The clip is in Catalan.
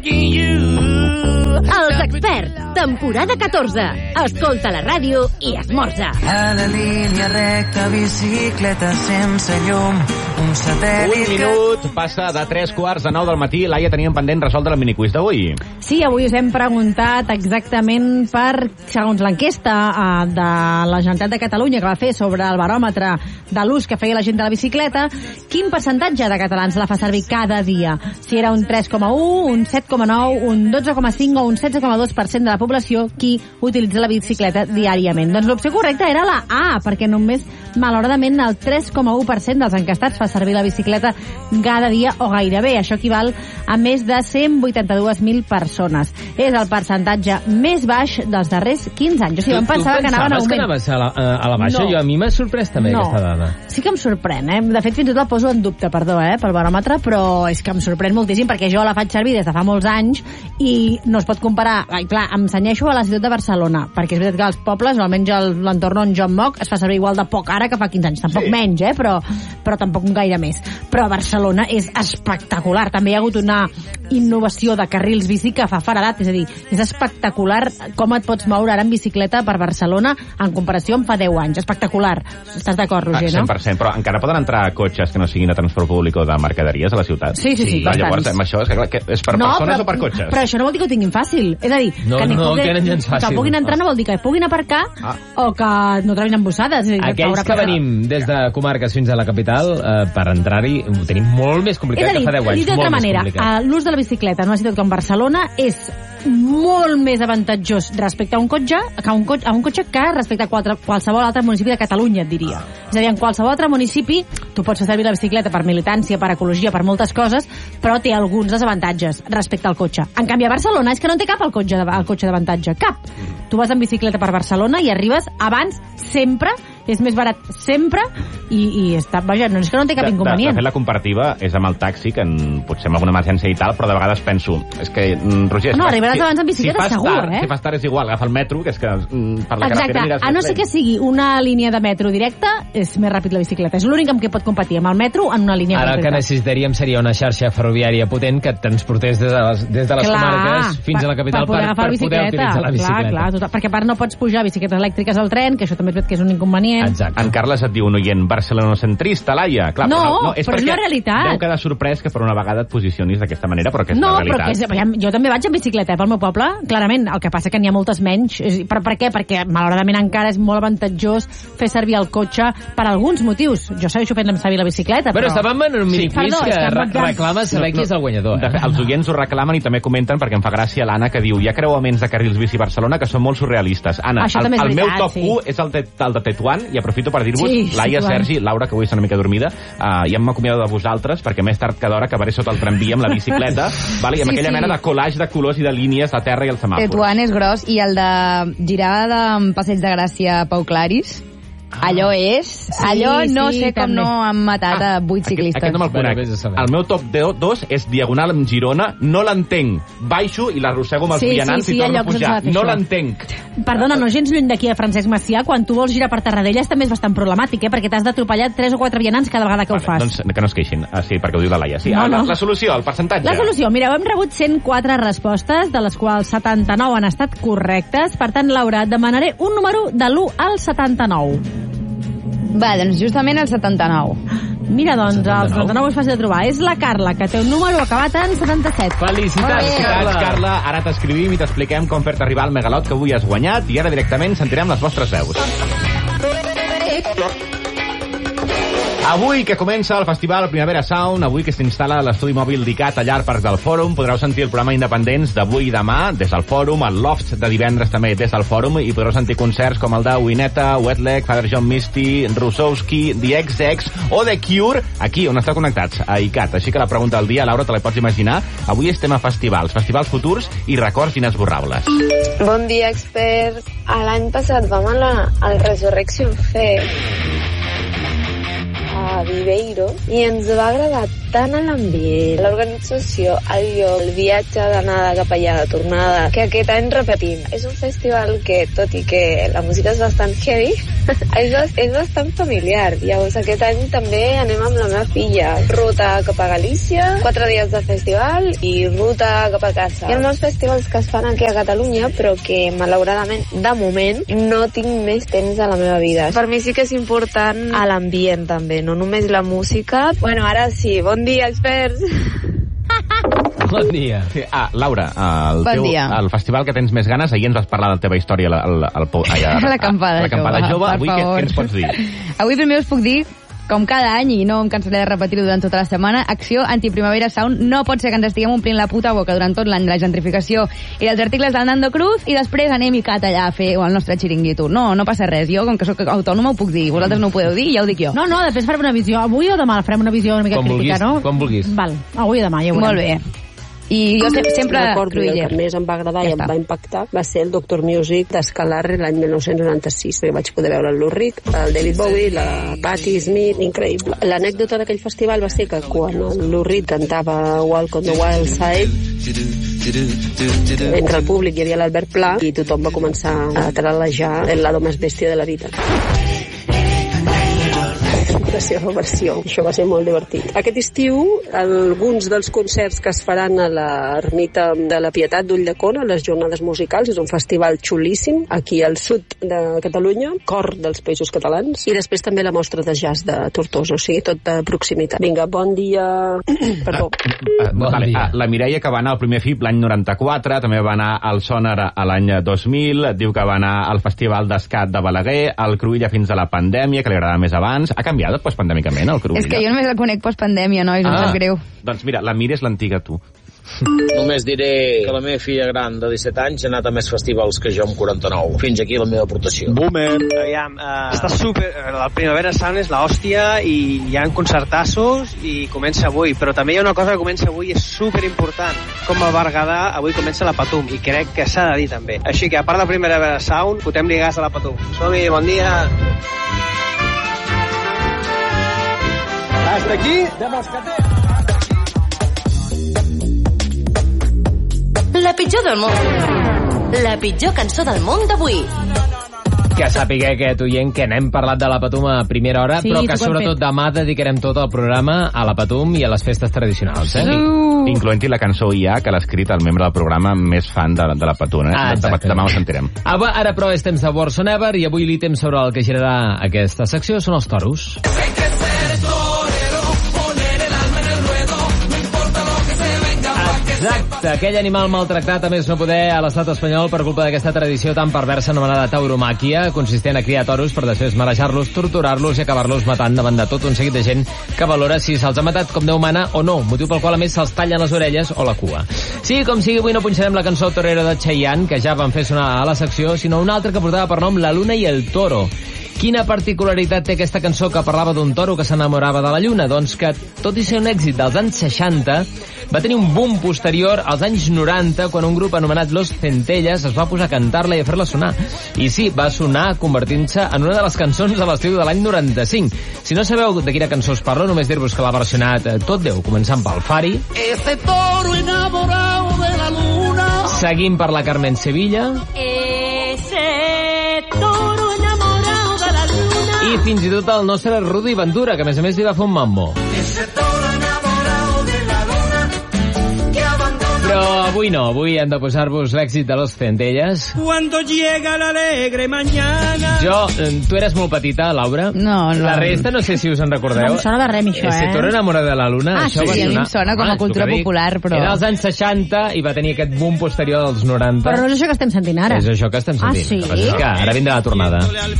asking you. Els Experts, temporada 14. Escolta la ràdio i esmorza. A la línia recta, bicicleta sense llum, un satèl·lit... Un minut passa de 3:15 del matí. Laia, teníem pendent resoldre el miniquiz d'avui. Sí, avui us hem preguntat exactament per, segons l'enquesta de la Generalitat de Catalunya que va fer sobre el baròmetre de l'ús que feia la gent de la bicicleta, quin percentatge de catalans la fa servir cada dia. Si era un 3,1, un 7,9, un 12,5 o un 16,2% de la població qui utilitza la bicicleta diàriament. Doncs l'opció correcta era la A, perquè només, malauradament, el 3,1% dels enquestats fa servir la bicicleta cada dia o gairebé. Això equival a més de 182.000 persones. És el percentatge més baix dels darrers 15 anys. O sigui, em pensava que anaven a augment. Tu pensaves que anaves a la baixa? No. Jo, a mi m'ha sorprès també aquesta dada. Sí que em sorprèn, eh? De fet, fins i tot la poso en dubte, perdó, pel baròmetre, però és que em sorprèn moltíssim perquè jo la faig servir des de fa molts anys i no es pot comparar. Clar, em cenyeixo a la ciutat de Barcelona, perquè és veritat que als pobles, o almenys a l'entorn on jo em moc, es fa servir igual de poc ara que fa 15 anys. Tampoc menys, però tampoc gaire més. Però a Barcelona és espectacular. També hi ha hagut una innovació de carrils bici que fa faradat, és a dir, és espectacular com et pots moure ara en bicicleta per Barcelona en comparació amb fa 10 anys. Espectacular. Estàs d'acord, Roger, no? 100%, però encara poden entrar cotxes que no siguin de transport públic o de mercaderies a la ciutat? Sí, bastants. Llavors, amb això, és per persones o per cotxes? Però això no vol dir que ho tinguin fàcil. És a dir, que puguin entrar no vol dir que puguin aparcar o que no trobin embossades. Aquells que venim des de comarques fins a la capital, per entrar-hi ho tenim molt més complicat que fa 10 anys. Dit d'altra manera, l'ús de la bicicleta en una ciutat com Barcelona és molt més avantatjós respecte a un cotxe que respecte a qualsevol altre municipi de Catalunya, et diria. És a dir, en qualsevol altre municipi tu pots fer servir la bicicleta per militància, per ecologia, per moltes coses, però té alguns desavantatges respecte al cotxe. En canvi, a Barcelona és que no té cap el cotxe d'avantatge, cap. Tu vas en bicicleta per Barcelona i arribes abans sempre, és més barat sempre i està, vaja, no és que no té cap inconvenient. De fet, la comparativa és amb el taxi, que potser amb alguna emergència i tal, però de vegades penso, és que, Roger... No, arribaràs abans en bicicleta, segur, Si fas tard és igual, agafa el metro, que és que per la carretera aniràs... A no ser que sigui una línia de metro directa, és més ràpid la bicicleta. És l'únic amb què pot competir, amb el metro en una línia concreta. Ara el que necessitaríem seria una xarxa ferroviària potent que et transportés des de les comarques fins a la capital per poder utilitzar la bicicleta. Clar, perquè a part no pots pujar bicicletes elèctriques al tren, que això també és un inconvenient. Exacte. En Carles et diu un oient barcelonocentrista, Laia. Clar, no, però és una realitat. Deu quedar sorprès que per una vegada et posicionis d'aquesta manera, però que és la realitat. No, però jo també vaig en bicicleta pel meu poble, clarament. El que passa que n'hi ha moltes menys. Per què? Perquè malauradament encara és molt avantatjós fer servir el cotxe per alguns motius. Jo segueixo fent servir la bicicleta, però... Bueno, estàvem en un miniquiz que reclama saber qui és el guanyador. De fet, els oients ho reclamen i també comenten, perquè em fa gràcia l'Anna, que diu: hi ha creuaments de carrils bici a Barcelona que són molt surrealistes. Anna, el meu top 1 és el de Tetuán, i aprofito per dir-vos, Laia, Sergi, Laura, que avui està una mica dormida, ja m'acomiado de vosaltres, perquè més tard que d'hora acabaré sota el tramvia amb la bicicleta, i amb aquella mena de collage de colors i de línies, la terra i el semàfor. Tetuán és gros, i el de girar de Passeig de Gràcia Pau Claris, allò és... no sé com no han matat a 8 ciclistes. Aquest no me'l conec. El meu top 2 és Diagonal amb Girona, no l'entenc. Baixo i l'arrossego amb els vianants i torno a pujar. No l'entenc. Perdona, no gens lluny d'aquí a Francesc Macià, quan tu vols girar per Tarradellas també és bastant problemàtic, perquè t'has d'atropellar 3 o 4 vianants cada vegada que ho fas. Doncs que no es queixin. Sí, perquè ho diu la Laia. Sí, la solució, el percentatge. La solució, mireu, hem rebut 104 respostes, de les quals 79 han estat correctes. Per tant, Laura, et demanaré un número de l'1 al 79. Va, doncs justament el 79. Mira, doncs, el 79 és fàcil de trobar. És la Carla, que té un número acabat en 77. Felicitats, Carla. Ara t'escrivim i t'expliquem com fer-te arribar al megalot que avui has guanyat, i ara directament sentirem les vostres veus. Avui que comença el festival Primavera Sound, avui que s'instal·la l'estudi mòbil d'ICAT allà al Parc del Fòrum, podreu sentir el programa Independents d'avui i demà des del Fòrum, el Loft de divendres també des del Fòrum, i podreu sentir concerts com el de Wineta, Wetleg, Father John Misty, Rusowski, The XX o The Cure, aquí on està connectats, a ICAT. Així que la pregunta del dia, Laura, te la pots imaginar. Avui estem a festivals futurs i records inesborrables. Bon dia, experts. L'any passat vam anar al Resurrection Fest a Viveiro i ens va agradar tant a l'ambient, l'organització, el lloc, el viatge d'anada cap allà, de tornada, que aquest any repetim. És un festival que, tot i que la música és bastant heavy, és bastant familiar. Llavors aquest any també anem amb la meva filla. Ruta cap a Galícia, 4 dies de festival i ruta cap a casa. Hi ha molts festivals que es fan aquí a Catalunya, però que malauradament, de moment, no tinc més temps a la meva vida. Per mi sí que és important a l'ambient també, no només la música. Bueno, ara sí, bon dia, experts! Bon dia. Sí, Laura, el festival que tens més ganes, ahir ens vas parlar de la teva història l'acampada jove. Avui què ens pots dir? Avui primer us puc dir, com cada any, i no em cansaré de repetir-ho durant tota la setmana, Acció Antiprimavera Sound. No pot ser que ens estiguem omplint la puta boca durant tot l'any de la gentrificació i dels articles del Nando Cruz i després anem i cat allà a fer el nostre xiringuito. No passa res. Jo, com que sóc autònoma, ho puc dir. Vosaltres no ho podeu dir i ja ho dic jo. No, després farem una visió. Avui o demà farem una visió una mica crítica, no? Com vulguis. Val, avui o demà, ja ho veurem. Molt bé. I jo sempre... Recordo el que més em va agradar i em va impactar va ser el Dr. Music d'Escalarre l'any 1996, perquè vaig poder veure el Lou Reed, el David Bowie, la Patti Smith, increïble. L'anècdota d'aquell festival va ser que quan el Lou Reed cantava Walk on the Wild Side, entre el públic hi havia l'Albert Pla i tothom va començar a tralejar el lado més bèstia de la vida. La seva versió. Això va ser molt divertit. Aquest estiu, alguns dels concerts que es faran a l'Ermita de la Pietat d'Ulldecona, les jornades musicals, és un festival xulíssim, aquí al sud de Catalunya, cor dels Països Catalans, i després també la mostra de jazz de Tortosa, o sigui, tot de proximitat. Vinga, bon dia... Perdó. La Mireia, que va anar al primer FIP l'any 94, també va anar al Sonar a l'any 2000, diu que va anar al Festival d'Escat de Balaguer, al Cruïlla fins a la pandèmia, que li agradava més abans. Ha canviat postpandèmicament el Cruïlla? És que jo només el conec postpandèmia, nois, no sap greu. Doncs mira, la Mira és l'antiga tu. Només diré que la meva filla gran de 17 anys ha anat a més festivals que jo amb 49. Fins aquí la meva aportació. Boomer! Aviam, està super... La Primavera Sound és l'hòstia i hi ha concertassos i comença avui, però també hi ha una cosa que comença avui i és superimportant. Com a Berguedà, avui comença la Patum i crec que s'ha de dir també. Així que a part de Primavera Sound, fotem-li gas a la Patum. Som-hi, bon dia! Hasta aquí, de Moscater. La pitjor del món. La pitjor cançó del món d'avui. Que sàpiga aquest oient que n'hem parlat de la Patum a primera hora, sí, però que sobretot demà dedicarem tot el programa a la Patum i a les festes tradicionals. Incloent-hi la cançó IA, que l'ha escrit el membre del programa més fan de la Patum. Demà ho sentirem. Ara, però, és temps de Words on Ever i avui l'item sobre el que girarà aquesta secció són els toros. Exacte, aquell animal maltractat a més no poder a l'estat espanyol per culpa d'aquesta tradició tan perversa anomenada tauromàquia, consistent a criar toros per després marejar-los, torturar-los i acabar-los matant davant de tot un seguit de gent que valora si se'ls ha matat com Déu mana o no, motiu pel qual a més se'ls tallen les orelles o la cua. Sí, com sigui, avui no punxarem la cançó Torero de Chayanne, que ja van fer sonar a la secció, sinó una altra que portava per nom La Luna i el Toro. Quina particularitat té aquesta cançó que parlava d'un toro que s'enamorava de la lluna? Doncs que, tot i ser un èxit dels anys 60, va tenir un boom posterior als anys 90, quan un grup anomenat Los Centelles es va posar a cantar-la i a fer-la sonar. I sí, va sonar convertint-se en una de les cançons de l'estiu de l'any 95. Si no sabeu de quina cançó us parlo, només dir-vos que l'ha versionat Tot Déu, començant pel Fari. Este toro enamorado de la luna. Seguim per la Carmen Sevilla. Ese toro enamorado de la luna. I fins i tot el nostre Rudy Ventura, que a més li va fer un mambo. Ese toro enamorado de la luna que abandona. Però avui no, avui hem de posar-vos l'èxit de Los Centelles. Cuando llega la alegre mañana. Tu eres molt petita, Laura? No. La resta no sé si us en recordeu. No em sona de res, això, Ese toro enamorado de la luna. Això sí, a mi em sona com a cultura popular, però... Era als anys 60 i va tenir aquest boom posterior dels 90. Però no és això que estem sentint ara. És això que estem sentint. Ah, sí? És que ara vindrà la tornada.